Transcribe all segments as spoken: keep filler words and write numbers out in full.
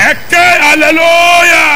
Ẹ̀kẹ́ hallelujah.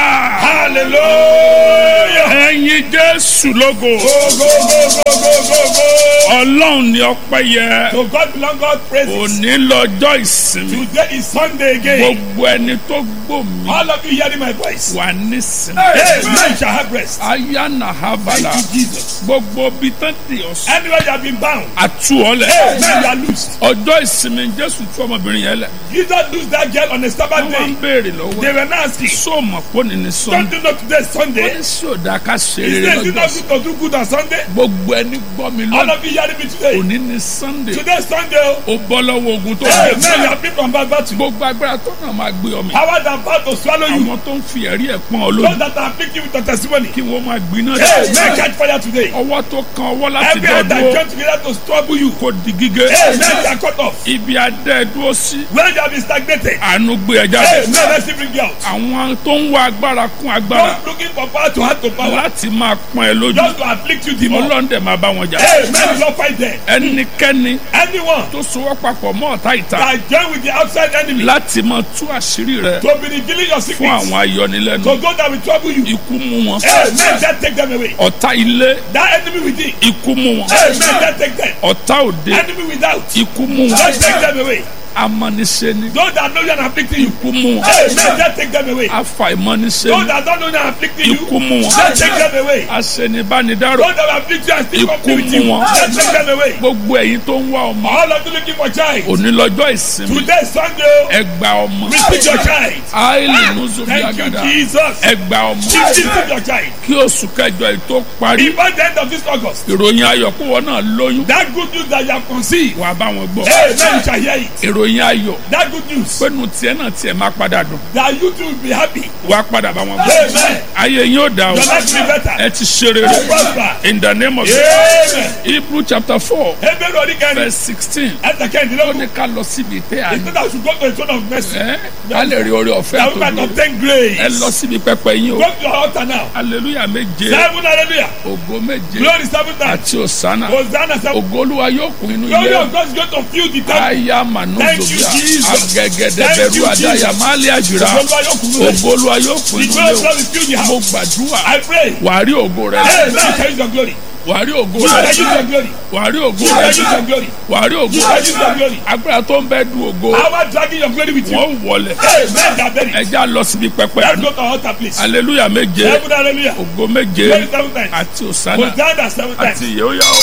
Hallelujah. Ẹ̀yin Jésù lógo. Go, go, go, go, go, go, go. Ọlọ́run ni ọpẹ́ yẹ. To God belong God praises. Òní lọ́jọ́ ìsinmi. Today is Sunday again. Gbogbo ẹni tó gbọ́ mi. All of you hearing my voice. Wà nísìnyí. Hey, man shall have rest. Ayana habala. Thank you, Jesus. Gbogbo bí tán ti ọ̀sán. Anywhere you have been bound. Àtú ọ̀lẹ̀. Hey, man, you are loosed. Ọjọ́ ìsinmi Jésù tú ọmọbìnrin yẹn lẹ̀. Jesus lose that girl on a Sabbath Wọ́n wá day. ń béèrè lọ́wọ́. They were not asking. Sọ́ọ̀mọ̀ pọ̀ ní ní Don't Sunday. you know today is Wọ́n Sunday? ní sọ̀dá ká ṣe Is rere it lọ́jọ́ not sí. good to do good on Sunday? Gbogbo ẹni gbọ́ mi All lọ́nà. of you hearing me today. Òní ní Sunday. Today is Sunday. Ó bọ́ lọ́wọ́ ogun tó Hey, ń man, you bẹ̀. are free from bad battle. Gbogbo agbára tó náà máa gbé ọmọ. Power that about to swallow you. Àwọn tó ń fi ẹ̀rí ẹ̀ pọ́n ọ Those lójú. that are afflicting with your testimony. Kí wọ́n máa gbiná Hey, sí. man, catch fire today. Ọwọ́ tó kan ọwọ́ láti Every hand that dọ̀dúró. join together to trouble you. Kò di gígé. Hey, man, they are cut off. Ibi adé dúró sí. Where you have been stagnated. Àánú gbé ẹ Hey, jáde. man, let's see bring you out. Àwọn tó ń wá agbára kún agbára. Don't looking for power to hand to power. Láti máa pọ́n ẹ lójú. Just to afflict you the more. Ọlọ́run dẹ̀ máa bá wọn jà. Hey, man, you don't fight them. Ẹnikẹ́ni Anyone tó sowọ́ papọ̀ mọ́ ọ̀tá ìta. that join with the outside enemy Láti máa tú àṣírí rẹ̀ to be revealing your fún secrets. àwọn ayọnilẹ́nu. To those that will trouble you. Ikú mú wọn. Hey, man, just take them away. Ọ̀tá ilé. That enemy within. Ikú mú wọn. Hey, man, just take them. Ọ̀tá òde. Enemy without. Ikú mú wọn. Just take them away. Amọ́niṣẹ́ni. Those that know you are afflicting you. Ikú mú wọn. Hey, man, just take them away. Those Afàìmọ́niṣẹ́ni. that don't know you are afflicting you. Ikú mú wọn. Just take them away. Aṣenibánidárò. Those that afflict you and still Ikú compete with mú you. wọn. Just take them away. Gbogbo ẹ̀yin tó ń wá ọmọ. All of you looking for child. Òní lọ́jọ́ ìsinmi. Today is Sunday. Ẹ gba ọmọ. Receive your child. Áìlì Nùzùbí Thank you, Àgàdà. Jesus. Ẹ gba ọmọ. Receive your child. Kí oṣù kẹjọ yìí tó parí. Before the end of this August. Ìròyìn ayọ̀ kó wọn náà lóyún. That good news that you have conceived. Wàá bá wọn gbọ́. Hey, man, you shall hear it. Ìròyìn ayọ̀. That good news Pẹ́nu tiẹ̀ náà tiẹ̀ máa padà dùn. that you too will be happy. Wàá padà bá wọn gbọ́. Amen. Ayé yín ó dá o. Your life will be better. Ẹ ti ṣe rere. Prosper. In the name of Amen. Hebrew chapter four Hebrew Origani. verse sixteen. Ẹsẹ̀ Ó kẹ́hìndínlógún. ní ká lọ síbi ìtẹ́ He àná. said I should go to the throne of mercy. Ẹ́ ká lè rí oore ọ̀fẹ́ That we might àtòjú. obtain grace. Ẹ lọ síbi pẹpẹ yín o. Go to your altar now. Hallelujah méje. Seven hallelujah. Ògo méje. Glory seven times. Àti òsánà. Hosanna seven. Ògo Olúwa yóò kún inú Glory ilé. of God is going to fill the temple. Aya manu Thank you, zobia. Jesus. Agẹgẹdẹ Thank bẹ̀rù you, àdáyà Jesus. máa lé àjùrà. Ògo Olúwa yóò kún inú rẹ̀. Ògo Olúwa yóò kún The inú glory of ilé God will fill the o. Mo house. gbàdúrà. I pray. Wàá rí ògo rẹ. Hey, man, shall use your glory. Wàá rí ògo You shall rẹ. use your glory. Wàá rí ògo You shall rẹ. use your glory. Wàá rí ògo You shall use your rẹ. glory. Agbára tó ń bẹ du ògo. Power dragging your glory with you. Wọ́n wọlé. Hey, man, that buried. Ẹ já lọ síbi pẹpẹ Let's àná. go to our altar, please. Hallelujah méje. Seven hallelujah. Ògo méje. Glory seven times. Àti òsánà. Hosanna seven times. Àti ìyẹ́wòyà o.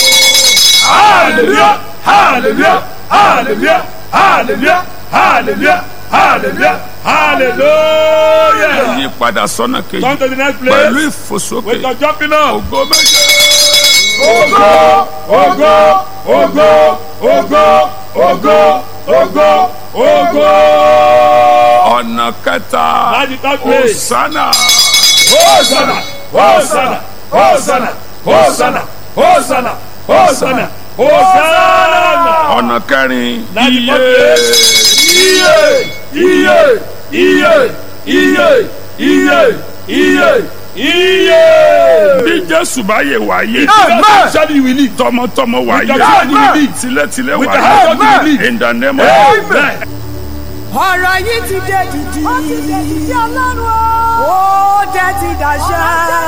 Hallelujah, hallelujah, hallelujah, hallelujah, hallelujah, hallelujah, hallelujah. Yí padà sọ́nà kejì. Come to the next Pẹ̀lú place. With ìfòsókè. your jumping up. Ògo méje. Ogo, ogo, ogo, ogo, ogo, ogo, ogo. Ọ̀nà kẹta. That's the third place. Òsánà. Hosanna, Hosanna, Hosanna, Hosanna, Hosanna, Hosanna, Hosanna. Ọ̀nà kẹrin. That's the Iye. fourth place. Iye, iye, iye, iye, iye, iye. Bí Jésù bá yè wáyé. Amen. Surely you will live. Tọmọtọmọ With the wáyé. hand you will live. Tilétilé With the hand you will wáyé. live. In the name of Amen. ọ̀rọ̀ yìí ti dé dìdì. ó ti dé dìdì ọlọ́run o. ó dé ti dàṣẹ.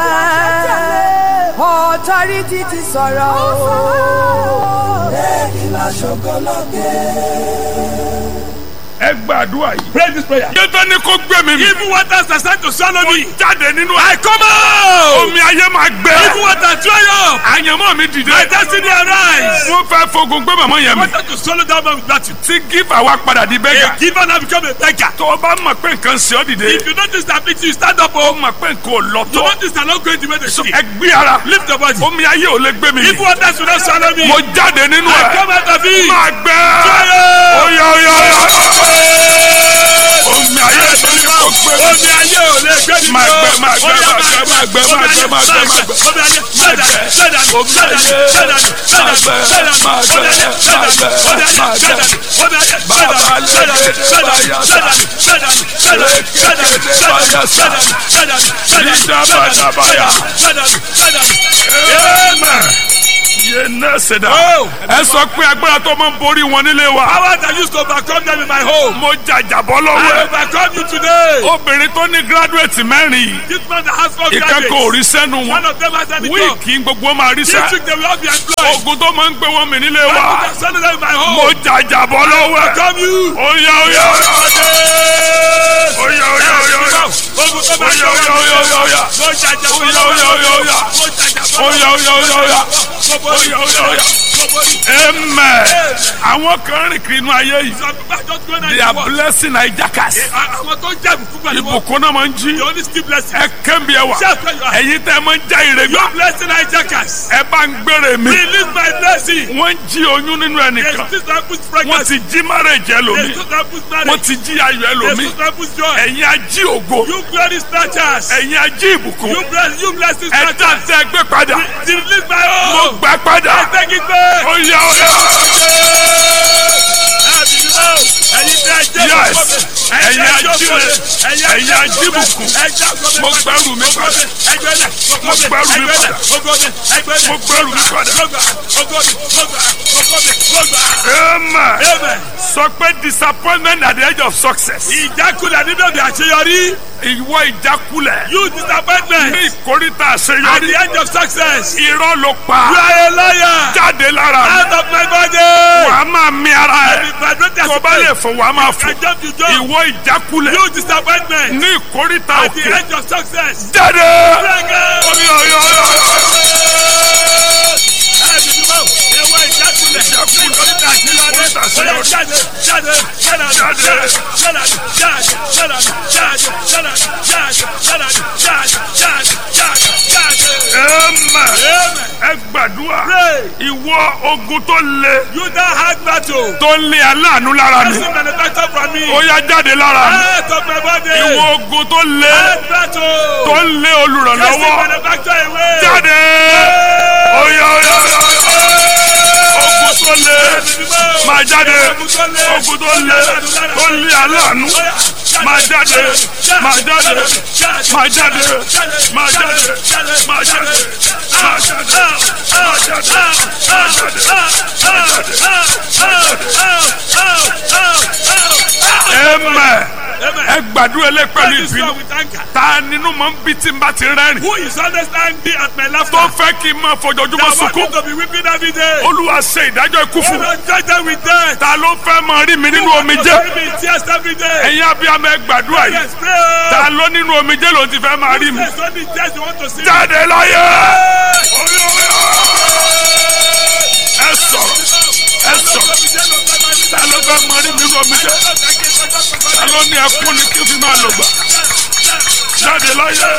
ọ̀tọ́rìtì ti sọ̀rọ̀ o. lẹ́yìn lọ́sọ̀gbọ́n lọ́gẹ̀. Ẹ gbàdúrà yìí. Pray this prayer. Yẹ́tọ́ ni kò gbé mi. Even waters are starting to swallow me. Jáde nínú I come out. omi ayé máa gbẹ. Even water dry up. Àyànmọ́ mi dìde. My destiny arise. Wọ́n fẹ́ fogun gbé màmá yẹn mi. Water to swallow down my battle. Tí gífà wa padà di bẹ́gà. A giver now become a beggar. Tó o bá mọ̀ pé nǹkan ṣe ọ́ dìde. If you notice that bitch, you stand up. Ó Oh, mọ̀ pé nǹkan ò lọ you tó. notice that not going the way they should. Ẹ gbé ara. Lift your body. Omi ayé ò lè gbé mi. Even waters will not swallow me. Mo jáde nínú I ẹ̀. come out of it. Máa gbẹ. Fire. Oya oya oya. Omi ayé tó ní kò gbé mi. Omi ayé ò lè gbé mi. Máa gbẹ máa gbẹ máa gbẹ máa gbẹ máa gbẹ máa gbẹ máa gbẹ. Omi ayé sẹ́dá sẹ́dá Omi ayé sẹ́dá sẹ́dá sẹ́dá máa gbẹ máa gbẹ máa gbẹ máa gbẹ. Bàbá lẹ́gẹ̀dẹ̀ báyà sá. Lẹ́gẹ̀dẹ̀ báyà sá. Ìdá bàdà báyà. Amen. yé náà ṣẹ̀dá. Oh. ẹ sọ pé agbára tó máa ń borí wọn nílé wa. Power that used to overcome them in my home. mo jàjàbọ́ lọ́wọ́ I ẹ. overcome you today. obìnrin tó ní gírádùétì mẹ́rin yìí. This man that has four ìkẹ́kọ̀ọ́ graduates. orí sẹ́nu One wọn. of them has any job. wíìkì gbogbo máa rí This sẹ́. week they will all be employed. ogun tó máa ń gbé wọn mì nílé I wa. will send them in my home. mo jàjàbọ́ lọ́wọ́ ẹ. Overcome you. oya oya oya oya oya oya oya. Ogun tó bá Oya, oya, oya, oya, oya. Mo jàjà bọ́ Oya, oya, oya, oya. Mo jàjà bọ́ Oya, oya, oya, oya. Mo borí. Oya, oya, oya. Mo borí. Amen. àwọn kan rìn kiri inú ayé yìí. Some people are just going they out are to work. blessing hijackers. Àwọn tó jẹ́ ìbùkún pẹ̀lú wọn. ìbùkún náà máa ń jí. The only still blessing. ẹ kẹ́mi ẹ wà. Shout where you are. ẹ̀yin tẹ́ ẹ máa ń já ire gbà. Your blessing hijackers. ẹ bá ń gbére mi. Release my blessing. wọ́n jí oyún nínú They ẹnìkan. still don't put wọ́n pregnancy. ti jí marriage They ẹlòmí. still don't put wọ́n marriage. ti jí ayọ̀ They ẹlòmí. still don't put joy. ẹ̀yin ají ògo. You glory snatchers. ẹ̀yin ají ìbùkún. You bless you blessing ẹ dá snatchers. tẹ́ ẹ gbé padà. Release my mo own. gbà padà. I take it back. oya oya. Yes. ẹ̀yin ajíire. ẹ̀yin ajíbùkún. mo gbẹ́rù mi padà. mo gbẹ́rù mi padà. mo gbẹ́rù mi padà. Amen. Amen. sọ pé disappointment at the edge of success. Ìjákulẹ̀ nínú òde àṣeyọrí. ìwọ ìjákulẹ̀. You disappointment. ní ìkórìtà At the àṣeyọrí. end of success. irọ́ ló You pa. are a liar. jáde lára mi. Out of my body. wàá máa mi ara I ẹ̀. be vibrated tó bá lè fò wàá máa fò. I jump to jump. ìwọ ìjákulẹ̀. You disappointment. ní ìkórìtà At the òkè. end of success. jáde. Oyo, oyo oyo oyo. Amen. ẹ gbàdúrà. ìwọ ogun tó le. You don't have battle. tó ń lé aláàánú lára mi. Person manufacture from me. ó yá jáde lára mi. Out of my body. ìwọ ogun tó le. Hard battle. tó ń lé Person olùrànlọ́wọ́. manufacture away. jáde. oya oya oya. ogun tó le. máa jáde. ogun tó le. tó ń lé aláàánú. máa jáde. máa jáde. máa jáde. máa jáde. máa jáde. máa jáde. máa jáde. Amen. ẹ gbàdúrà lé pẹ̀lú ìbínú. ta nínú mọ̀ ń bí tí n bá ti rẹ́rìn. Who is understanding at my laughter? tó fẹ́ kí n máa fojoojúmọ́ That want sunkún. me to be weeping every day. olúwa ṣe ìdájọ́ ikú You fún mi. don't judge them with death. ta ló fẹ́ máa rí mi nínú You omijé. want to be in tears every day. ẹ̀yin abiyamọ ẹ gbàdúrà yìí. Yes, pray. ta ló nínú omijé ló ti fẹ́ máa rí mi. There's only tears you want to see. jáde láyé. ẹ sọ̀rọ̀ ẹ sọ̀rọ̀. ta ló fẹ́ máa rí mi nínú omijé. ta ló ní ẹkún ni kí n fi máa lò gbà. jáde láyé.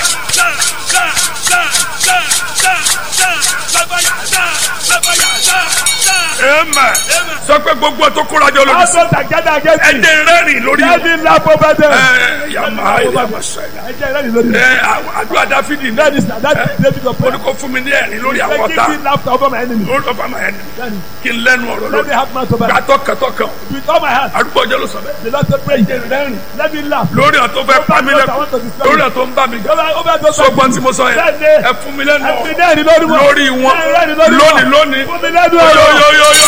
Amen. sọ pé gbogbo tó kóra jọ lórí sí. Also together against ẹ me. dé rẹ́rìn lórí Let wọn. me laugh over them. ẹ yàmà ìlànà sẹ́yìn. Ẹ jẹ́ ìrẹ́lì lórí mi. ẹ àdúrà dáfídì ní. That is that is David of ó prayer. ní kó fún mi ní ẹ̀rín lórí àwọn Give ọ̀tá. me laughter over my enemy. lórí ọba máa ẹni. Then kí n lẹ́nu ọ̀rọ̀ let me lórí. have mouth over them. gbàtọ́ kẹtọ́ kan. With all my heart. àdúgbò ọjọ́ ló sọ bẹ́ẹ̀. The Lord said pray. Let me laugh. lórí ọ̀ tó fẹ́ pa mí lẹ́kọ̀ọ́. lórí ọ̀ tó ń bá mi jà. Over over those. sọgbọ́n tí mo sọ yẹn. Bẹ́ẹ̀ni. ẹ fún mi lẹ́nu Ẹ fi ọ̀rọ̀. dẹ́rìn lórí wọn. lórí wọn. Ẹ rẹ́rìn lórí wọn. lónìí lónìí. Fún mi lẹ́nu ọ̀rọ̀. yóyóyóyó.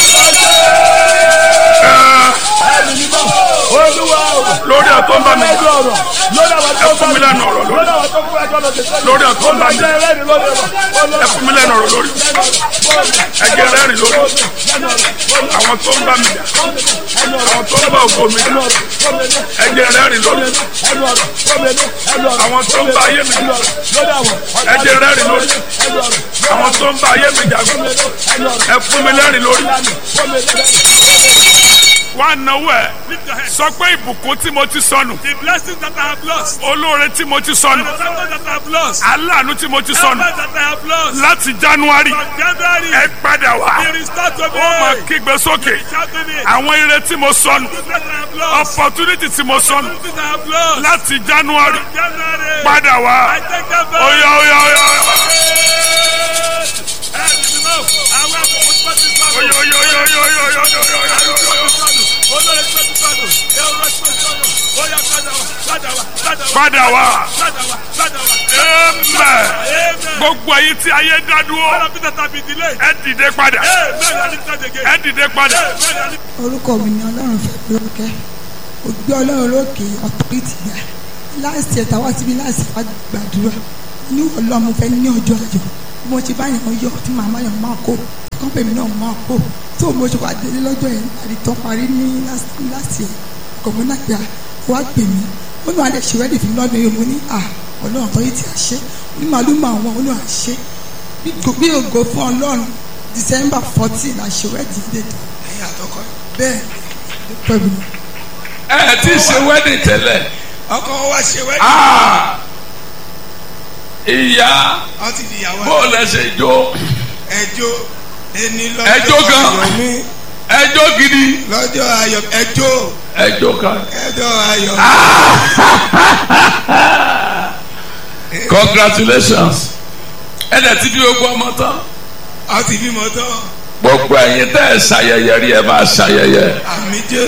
Olúwa o. lórí ọ̀ tó ń bá mi jà. Lórí ọ̀rọ̀. Lórí àwọn tó ẹ ń bá fún mi mi lẹ́nu ọ̀rọ̀ lórí. lórí àwọn tó ń bá mi jà. lórí ọ̀ tó ń bá mi jà. Ẹ rẹ́rìn lórí wọn. ẹ fún mi lẹ́nu ọ̀rọ̀ lórí. ẹ jẹ́ rẹ́rìn lórí. àwọn tó ń bá mi jà. àwọn tó ń bá ògo mi jà. ẹ jẹ́ rẹ́rìn lórí. àwọn tó ń bá ayé mi jà. ẹ jẹ́ rẹ́rìn lórí. àwọn tó ń bá ayé mi jà. ẹ fún mi lẹ́rìn lórí. wá náwó ẹ Lift your hands. sọ pé ìbùkún tí mo ti sọnù. The blessings that I have lost. olóore tí mo ti And sọnù. the favor that I have lost. aláàánú tí mo ti sọnù. Favor that I have lost. láti january From January. ẹ padà wá. Be restored to me. ó máa kígbe sókè. Shouting it. àwọn ire tí mo sọnù. The blessings I have lost. opportunity tí mo sọnù. The blessings I have lost. láti january From January. padà I wá. take them back. oya oya oya oya oya oya oya oya oya oya oya. padà wá. amen. Gbogbo ayé tí ayé dá dúró. All of you that have been delayed. Ẹ dìde padà. Amen. And it's not again. Ẹ dìde padà. Amen. orúkọ mi ni ọlọ́run fẹ́ lórúkẹ́ ògbé ọlọ́run lókè ọ̀tọ́rìtì yá láìsí ẹ̀ta wá síbi láìsí wá gbàdúrà ní ọlọ́run mo fẹ́ ní ọjọ́ àjọ bí mo ṣe bá yàn yọ tí màmá yàn máa kó kọ́ńpẹ̀ mi náà máa kó tó mo ṣe wá délé lọ́jọ́ yẹn àdìtọ́ parí ní láti ẹ̀ kọ̀mọ́nà pé wá gbè mí ó ní alẹ́ ṣe wẹ́dì fún mi lọ́dún yìí mo ní à ọlọ́run tó yìí ti àṣẹ ní màlúmọ̀ àwọn ó ní àṣẹ bí ògo fún ọlọ́run December fourteen àṣẹ wẹ́dì dètò ẹ̀yìn àtọkọ bẹ́ẹ̀ pẹ̀lú. ẹ ti ṣe wedding tẹ́lẹ̀. ọkọ wa ṣe wedding. Ah! ìyá wọ́n ti di ìyàwó. bó lẹ ṣe jó. ẹjọ́ ẹni lọ́jọ́ ẹjọ́ gan ayọ̀ mi. ẹjọ́ gidi. lọ́jọ́ ayọ̀ ẹjọ́. ẹjọ́ kan. ẹjọ́ ayọ̀. Congratulations. ẹ dẹ̀ ti bí gbogbo ọmọ tán. a ti bímọ tán. gbogbo ẹ̀yin tẹ́ ẹ ṣayẹyẹ rí ẹ máa ṣayẹyẹ. àmì jẹ́.